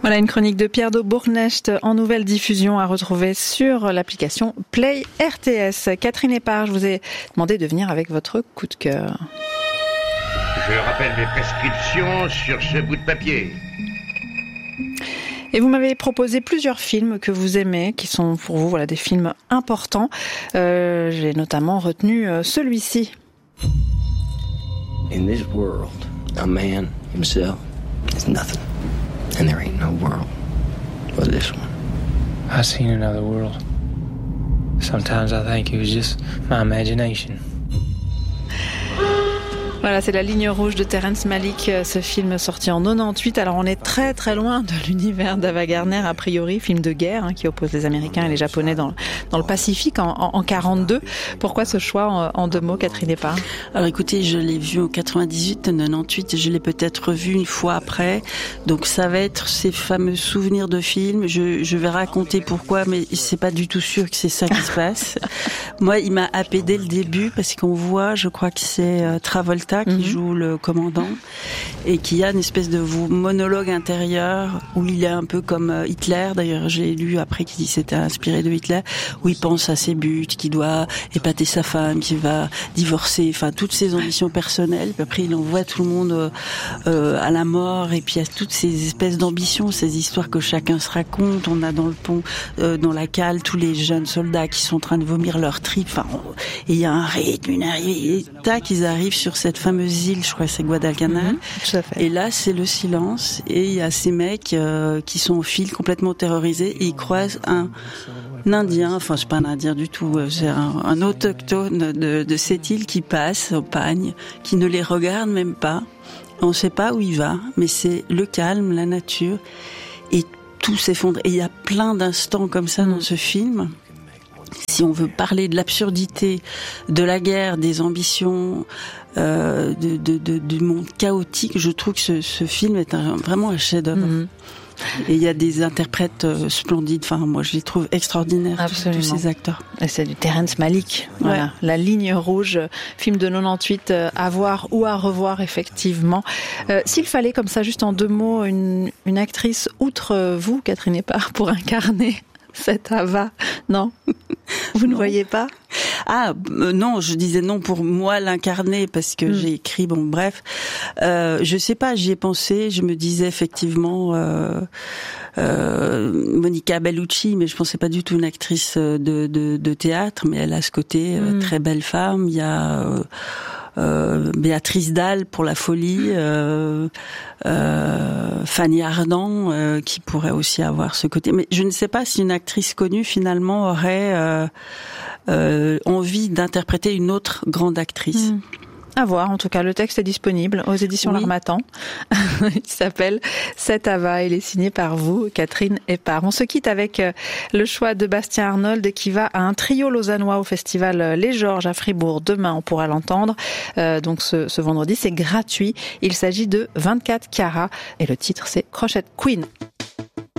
Voilà une chronique de Pierre de Bourgnecht en nouvelle diffusion à retrouver sur l'application Play RTS. Catherine Épard, je vous ai demandé de venir avec votre coup de cœur. Je rappelle mes prescriptions sur ce bout de papier. Et vous m'avez proposé plusieurs films que vous aimez, qui sont pour vous des films importants. J'ai notamment retenu celui-ci. In this world, a man himself is nothing. And there ain't no world but this one. I've seen another world. Sometimes I think it was just my imagination. Voilà, c'est La Ligne Rouge de Terrence Malick, ce film sorti en 98. Alors on est très très loin de l'univers d'Ava Gardner, a priori, film de guerre qui oppose les Américains et les Japonais dans le Pacifique en 42. Pourquoi ce choix en deux mots, Catherine Épard? Alors écoutez, je l'ai vu en 98, en 98, je l'ai peut-être revu une fois après. Donc ça va être ces fameux souvenirs de films. Je vais raconter pourquoi, mais c'est pas du tout sûr que c'est ça qui se passe. Moi, il m'a happé dès le début parce qu'on voit, je crois que c'est Travolta qui joue le commandant et qui a une espèce de monologue intérieur où il est un peu comme Hitler. D'ailleurs, j'ai lu après qu'il s'était inspiré de Hitler, où il pense à ses buts, qu'il doit épater sa femme, qu'il va divorcer, enfin toutes ses ambitions personnelles. Puis après, il envoie tout le monde à la mort. Et puis il y a toutes ces espèces d'ambitions, ces histoires que chacun se raconte. On a dans le pont, dans la cale, tous les jeunes soldats qui sont en train de vomir leurs tripes. Enfin, et il y a un rythme, une arrivée. Et tac, ils arrivent sur cette fameuse île, je crois que c'est Guadalcanal. Tout à fait. Et là, c'est le silence. Et il y a ces mecs qui sont au fil, complètement terrorisés. Et ils croisent un Indien, enfin c'est pas un Indien du tout, c'est un autochtone de cette île qui passe au pagne, qui ne les regarde même pas. On ne sait pas où il va, mais c'est le calme, la nature. Et tout s'effondre. Et il y a plein d'instants comme ça dans ce film. Si on veut parler de l'absurdité de la guerre, des ambitions, du monde chaotique, je trouve que ce film est vraiment un chef-d'œuvre. Et il y a des interprètes splendides. Enfin, moi, je les trouve extraordinaires. Absolument. Tous ces acteurs. Et c'est du Terrence Malick. Voilà. Ouais. La Ligne Rouge, film de 98, à voir ou à revoir, effectivement. S'il fallait, comme ça, juste en deux mots, une actrice, outre vous, Catherine Épard, pour incarner cette Ava, non? Vous ne voyez pas? Ah non, je disais non pour moi l'incarner parce que j'ai écrit. Bon, bref, je sais pas. J'y ai pensé. Je me disais effectivement Monica Bellucci, mais je pensais pas du tout une actrice de théâtre. Mais elle a ce côté très belle femme. Il y a Béatrice Dalle pour La Folie, Fanny Ardant qui pourrait aussi avoir ce côté. Mais je ne sais pas si une actrice connue finalement aurait envie d'interpréter une autre grande actrice. À voir, en tout cas, le texte est disponible aux éditions L'Harmattan. Il s'appelle Cette Ava, il est signé par vous, Catherine Épard. On se quitte avec le choix de Bastien Arnold qui va à un trio lausannois au festival Les Georges à Fribourg. Demain, on pourra l'entendre. Donc ce vendredi, c'est gratuit. Il s'agit de 24 carats et le titre, c'est Crochet Queen.